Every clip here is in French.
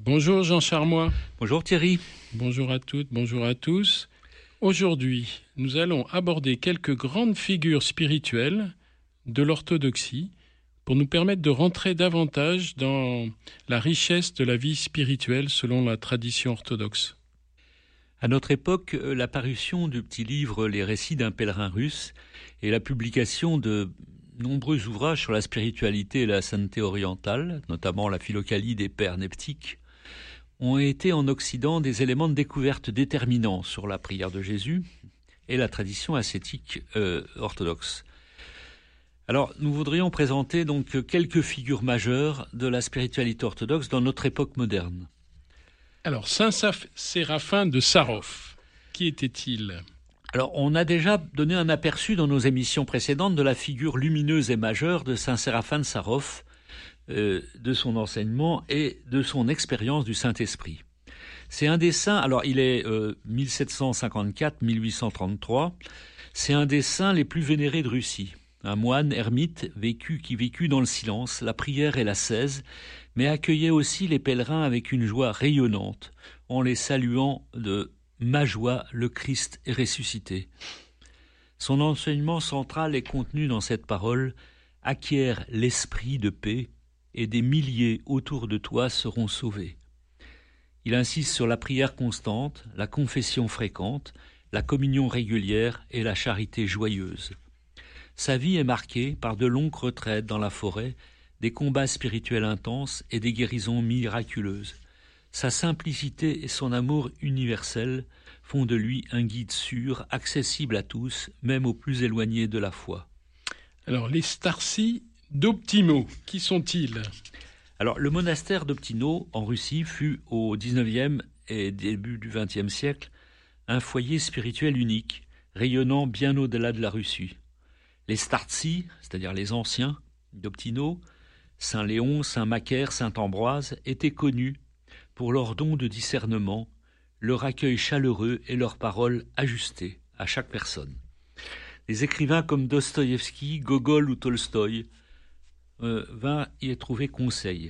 Bonjour Jean Charmois. Bonjour Thierry. Bonjour à toutes, bonjour à tous. Aujourd'hui, nous allons aborder quelques grandes figures spirituelles de l'orthodoxie pour nous permettre de rentrer davantage dans la richesse de la vie spirituelle selon la tradition orthodoxe. À notre époque, la parution du petit livre Les récits d'un pèlerin russe et la publication de nombreux ouvrages sur la spiritualité et la sainteté orientale, notamment la Philokalie des pères neptiques, ont été en Occident des éléments de découverte déterminants sur la prière de Jésus et la tradition ascétique orthodoxe. Alors, nous voudrions présenter donc quelques figures majeures de la spiritualité orthodoxe dans notre époque moderne. Alors, Saint Séraphin de Sarov, qui était-il ? Alors, on a déjà donné un aperçu dans nos émissions précédentes de la figure lumineuse et majeure de Saint Séraphin de Sarov, de son enseignement et de son expérience du Saint-Esprit. C'est un des saints, alors il est 1754-1833, c'est un des saints les plus vénérés de Russie. Un moine ermite qui vécut dans le silence, la prière et l'ascèse, mais accueillait aussi les pèlerins avec une joie rayonnante, en les saluant de « Ma joie, le Christ est ressuscité ». Son enseignement central est contenu dans cette parole « Acquiert l'esprit de paix, et des milliers autour de toi seront sauvés ». Il insiste sur la prière constante, la confession fréquente, la communion régulière et la charité joyeuse. Sa vie est marquée par de longues retraites dans la forêt, des combats spirituels intenses et des guérisons miraculeuses. Sa simplicité et son amour universel font de lui un guide sûr, accessible à tous, même aux plus éloignés de la foi. Alors, les Starcy d'Optimo, qui sont-ils ? Alors, le monastère d'Optino, en Russie, fut au XIXe et début du XXe siècle un foyer spirituel unique, rayonnant bien au-delà de la Russie. Les Starcy, c'est-à-dire les anciens d'Optino, Saint Léon, Saint Macaire, Saint Ambroise, étaient connus pour leur don de discernement, leur accueil chaleureux et leurs paroles ajustées à chaque personne. Des écrivains comme Dostoïevski, Gogol ou Tolstoï vint y trouver conseil.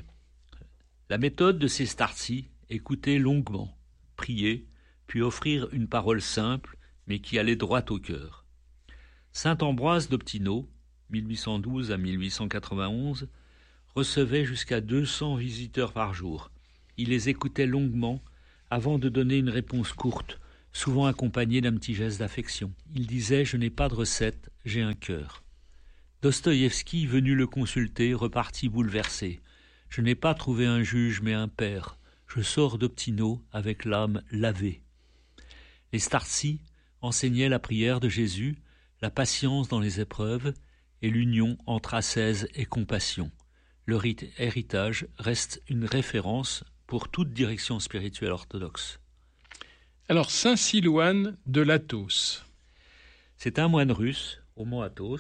La méthode de ces Starcy, écouter longuement, prier, puis offrir une parole simple, mais qui allait droit au cœur. Saint Ambroise d'Optino, 1812 à 1891, recevait jusqu'à 200 visiteurs par jour. Il les écoutait longuement avant de donner une réponse courte, souvent accompagnée d'un petit geste d'affection. Il disait « Je n'ai pas de recette, j'ai un cœur ». Dostoïevski, venu le consulter, repartit bouleversé. « Je n'ai pas trouvé un juge, mais un père. Je sors d'Optino avec l'âme lavée. » Les Starcy enseignaient la prière de Jésus, la patience dans les épreuves et l'union entre ascèse et compassion. Leur héritage reste une référence pour toute direction spirituelle orthodoxe. Alors, Saint Silouane de l'Athos. C'est un moine russe, au mont Athos,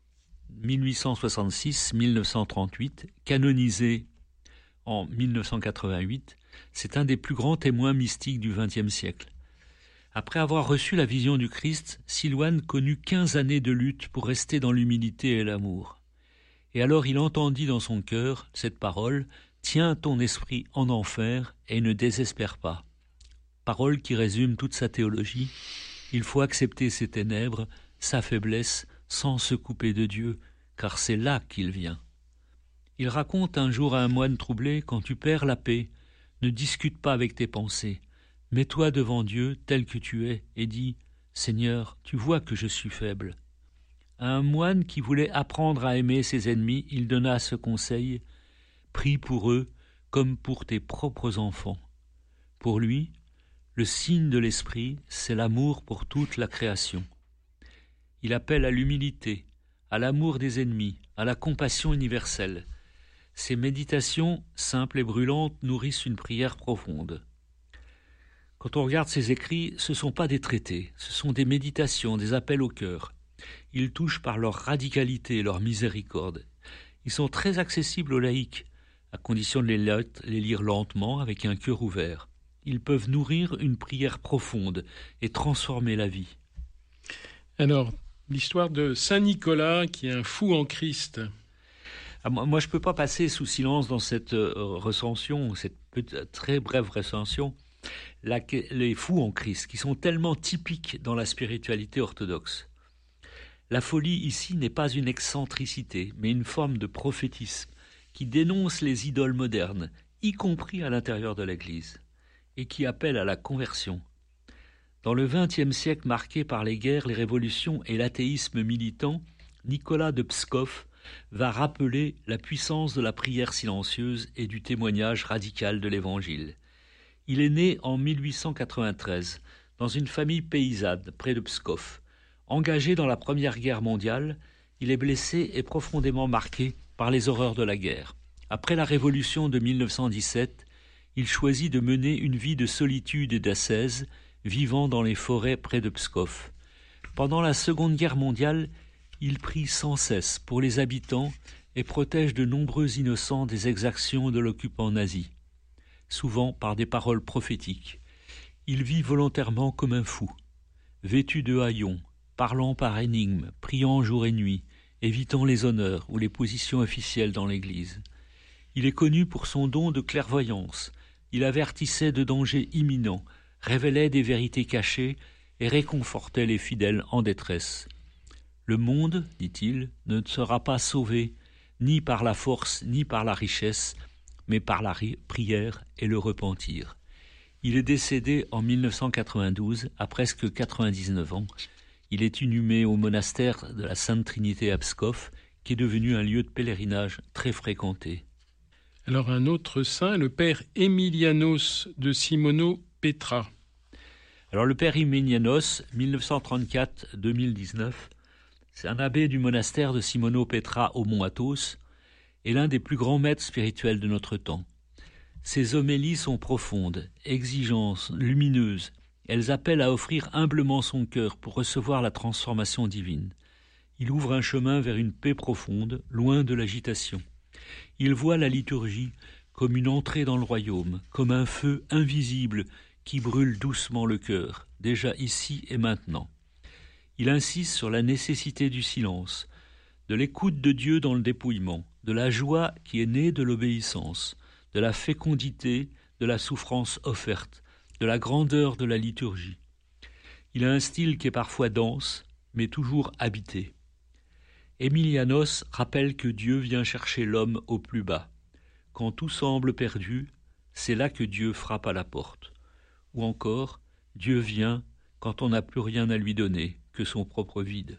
1866-1938, canonisé en 1988. C'est un des plus grands témoins mystiques du XXe siècle. Après avoir reçu la vision du Christ, Silouane connut 15 années de lutte pour rester dans l'humilité et l'amour. Et alors il entendit dans son cœur cette parole « Tiens ton esprit en enfer et ne désespère pas ». Parole qui résume toute sa théologie. Il faut accepter ses ténèbres, sa faiblesse, sans se couper de Dieu, car c'est là qu'il vient. Il raconte un jour à un moine troublé « Quand tu perds la paix, ne discute pas avec tes pensées. Mets-toi devant Dieu tel que tu es et dis « Seigneur, tu vois que je suis faible ». À un moine qui voulait apprendre à aimer ses ennemis, il donna ce conseil « Prie pour eux comme pour tes propres enfants ». Pour lui, le signe de l'esprit, c'est l'amour pour toute la création. Il appelle à l'humilité, à l'amour des ennemis, à la compassion universelle. Ces méditations, simples et brûlantes, nourrissent une prière profonde. Quand on regarde ces écrits, ce ne sont pas des traités, ce sont des méditations, des appels au cœur. Ils touchent par leur radicalité et leur miséricorde. Ils sont très accessibles aux laïcs, à condition de les lire lentement, avec un cœur ouvert. Ils peuvent nourrir une prière profonde et transformer la vie. Alors, l'histoire de Saint Nicolas, qui est un fou en Christ. Moi, je ne peux pas passer sous silence dans cette recension, cette très brève recension, les fous en Christ, qui sont tellement typiques dans la spiritualité orthodoxe. La folie ici n'est pas une excentricité, mais une forme de prophétisme qui dénonce les idoles modernes, y compris à l'intérieur de l'Église, et qui appelle à la conversion. Dans le XXe siècle marqué par les guerres, les révolutions et l'athéisme militant, Nicolas de Pskov va rappeler la puissance de la prière silencieuse et du témoignage radical de l'Évangile. Il est né en 1893 dans une famille paysanne près de Pskov. Engagé dans la Première Guerre mondiale, il est blessé et profondément marqué par les horreurs de la guerre. Après la Révolution de 1917, il choisit de mener une vie de solitude et d'ascèse, vivant dans les forêts près de Pskov. Pendant la Seconde Guerre mondiale, il prie sans cesse pour les habitants et protège de nombreux innocents des exactions de l'occupant nazi, souvent par des paroles prophétiques. Il vit volontairement comme un fou, vêtu de haillons, parlant par énigmes, priant jour et nuit, évitant les honneurs ou les positions officielles dans l'Église. Il est connu pour son don de clairvoyance. Il avertissait de dangers imminents, révélait des vérités cachées et réconfortait les fidèles en détresse. Le monde, dit-il, ne sera pas sauvé ni par la force ni par la richesse, mais par la prière et le repentir. Il est décédé en 1992, à presque 99 ans. Il est inhumé au monastère de la Sainte Trinité à Pskov, qui est devenu un lieu de pèlerinage très fréquenté. Alors un autre saint, le père Emilianos de Simono Petra. Alors le père Emilianos, 1934-2019, c'est un abbé du monastère de Simono Petra au mont Athos et l'un des plus grands maîtres spirituels de notre temps. Ses homélies sont profondes, exigeantes, lumineuses. Elles appellent à offrir humblement son cœur pour recevoir la transformation divine. Il ouvre un chemin vers une paix profonde, loin de l'agitation. Il voit la liturgie comme une entrée dans le royaume, comme un feu invisible qui brûle doucement le cœur, déjà ici et maintenant. Il insiste sur la nécessité du silence, de l'écoute de Dieu dans le dépouillement, de la joie qui est née de l'obéissance, de la fécondité de la souffrance offerte, de la grandeur de la liturgie. Il a un style qui est parfois dense, mais toujours habité. Emilianos rappelle que Dieu vient chercher l'homme au plus bas. Quand tout semble perdu, c'est là que Dieu frappe à la porte. Ou encore, Dieu vient quand on n'a plus rien à lui donner que son propre vide.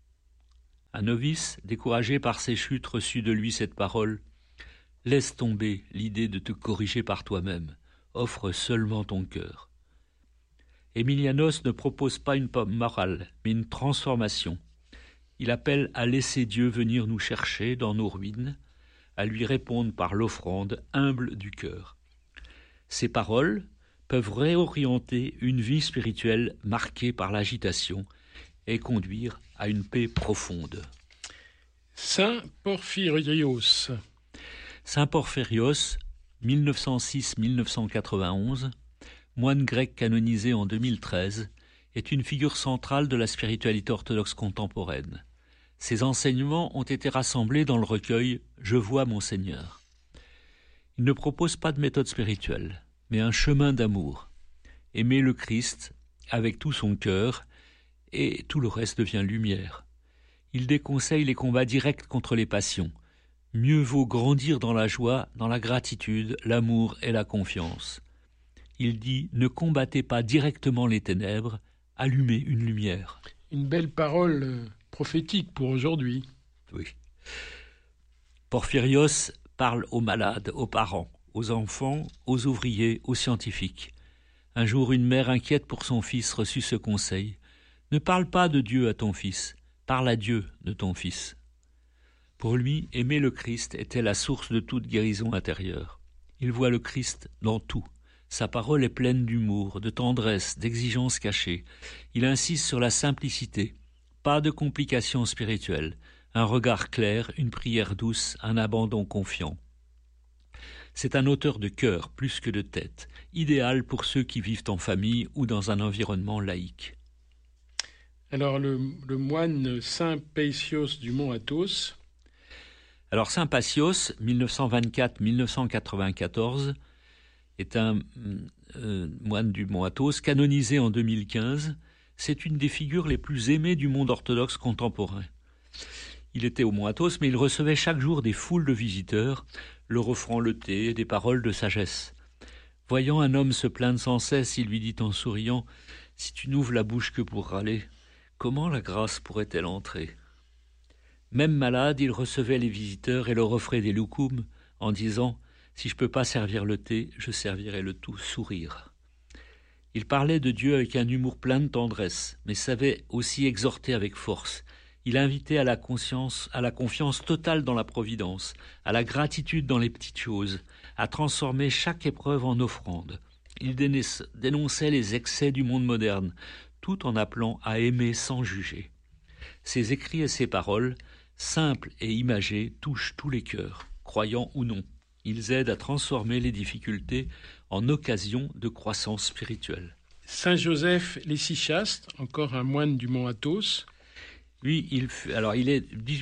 Un novice, découragé par ses chutes, reçut de lui cette parole « Laisse tomber l'idée de te corriger par toi-même. Offre seulement ton cœur. » Emilianos ne propose pas une morale, mais une transformation. Il appelle à laisser Dieu venir nous chercher dans nos ruines, à lui répondre par l'offrande humble du cœur. Ces paroles peuvent réorienter une vie spirituelle marquée par l'agitation et conduire à une paix profonde. Saint Porphyrios. Saint Porphyrios, 1906-1991, moine grec canonisé en 2013, est une figure centrale de la spiritualité orthodoxe contemporaine. Ses enseignements ont été rassemblés dans le recueil « Je vois mon Seigneur ». Il ne propose pas de méthode spirituelle, mais un chemin d'amour. Aimer le Christ avec tout son cœur, et tout le reste devient lumière. Il déconseille les combats directs contre les passions. Mieux vaut grandir dans la joie, dans la gratitude, l'amour et la confiance. Il dit « Ne combattez pas directement les ténèbres, allumez une lumière. » Une belle parole prophétique pour aujourd'hui. Oui. Porphyrios parle aux malades, aux parents, aux enfants, aux ouvriers, aux scientifiques. Un jour, une mère inquiète pour son fils reçut ce conseil. « Ne parle pas de Dieu à ton fils, parle à Dieu de ton fils. » Pour lui, aimer le Christ était la source de toute guérison intérieure. Il voit le Christ dans tout. Sa parole est pleine d'humour, de tendresse, d'exigences cachées. Il insiste sur la simplicité. Pas de complications spirituelles. Un regard clair, une prière douce, un abandon confiant. C'est un auteur de cœur plus que de tête, idéal pour ceux qui vivent en famille ou dans un environnement laïque. Alors le moine Saint Paisios du mont Athos. Alors Saint Pacios, 1924-1994, est un moine du Mont Athos, canonisé en 2015. C'est une des figures les plus aimées du monde orthodoxe contemporain. Il était au Mont Athos, mais il recevait chaque jour des foules de visiteurs, leur offrant le thé et des paroles de sagesse. Voyant un homme se plaindre sans cesse, il lui dit en souriant « Si tu n'ouvres la bouche que pour râler, comment la grâce pourrait-elle entrer ?» Même malade, il recevait les visiteurs et leur offrait des loukoums en disant « Si je ne peux pas servir le thé, je servirai le tout sourire. » Il parlait de Dieu avec un humour plein de tendresse, mais savait aussi exhorter avec force. Il invitait à la confiance totale dans la providence, à la gratitude dans les petites choses, à transformer chaque épreuve en offrande. Il dénonçait les excès du monde moderne, tout en appelant à aimer sans juger. Ses écrits et ses paroles, simples et imagées, touchent tous les cœurs, croyants ou non. Ils aident à transformer les difficultés en occasion de croissance spirituelle. Saint Joseph l'Essichaste, encore un moine du Mont Athos. Lui, il est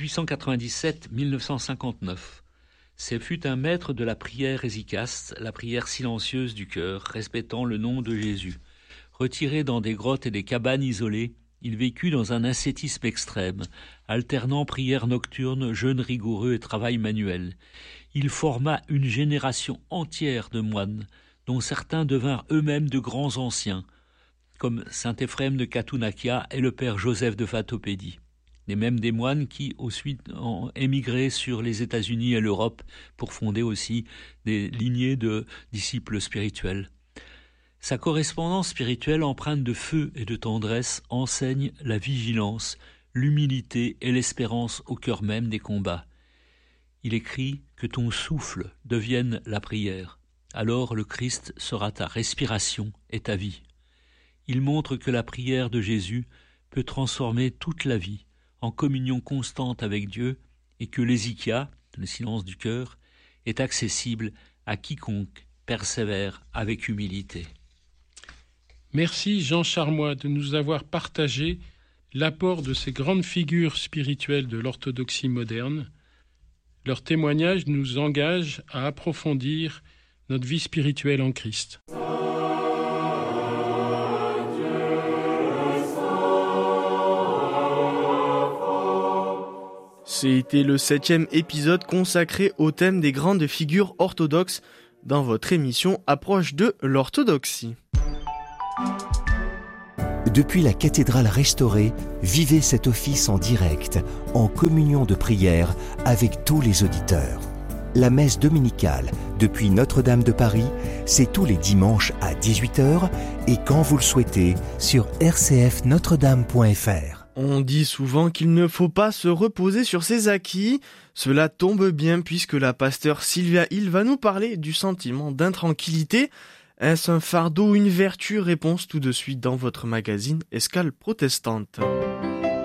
1897-1959. Ce fut un maître de la prière hésicaste, la prière silencieuse du cœur, respectant le nom de Jésus. Retiré dans des grottes et des cabanes isolées, il vécut dans un ascétisme extrême, alternant prière nocturne, jeûne rigoureux et travail manuel. Il forma une génération entière de moines, dont certains devinrent eux-mêmes de grands anciens, comme saint Éphrem de Katounakya et le père Joseph de Fatopédie. Et même des moines qui, ensuite, ont émigré sur les États-Unis et l'Europe pour fonder aussi des lignées de disciples spirituels. Sa correspondance spirituelle empreinte de feu et de tendresse enseigne la vigilance, l'humilité et l'espérance au cœur même des combats. Il écrit que ton souffle devienne la prière. Alors le Christ sera ta respiration et ta vie. Il montre que la prière de Jésus peut transformer toute la vie en communion constante avec Dieu et que l'hésikia, le silence du cœur, est accessible à quiconque persévère avec humilité. Merci Jean Charmois de nous avoir partagé l'apport de ces grandes figures spirituelles de l'orthodoxie moderne. Leur témoignage nous engage à approfondir notre vie spirituelle en Christ. C'était le 7e épisode consacré au thème des grandes figures orthodoxes dans votre émission Approche de l'orthodoxie. Depuis la cathédrale restaurée, vivez cet office en direct, en communion de prière avec tous les auditeurs. La messe dominicale depuis Notre-Dame de Paris, c'est tous les dimanches à 18h et quand vous le souhaitez sur rcfnotredame.fr. On dit souvent qu'il ne faut pas se reposer sur ses acquis. Cela tombe bien puisque la pasteure Sylvia Hill va nous parler du sentiment d'intranquillité. Est-ce un fardeau ou une vertu? Réponse tout de suite dans votre magazine Escale protestante.